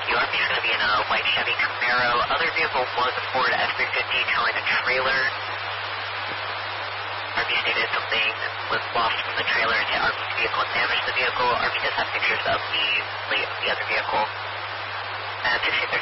you. RV is going to be in a white Chevy Camaro. Other vehicle was a Ford F-350 towing a trailer. RV stated something was lost from the trailer and hit RV's vehicle and damaged the vehicle. RV does have pictures of the plate of the other vehicle. And 1630.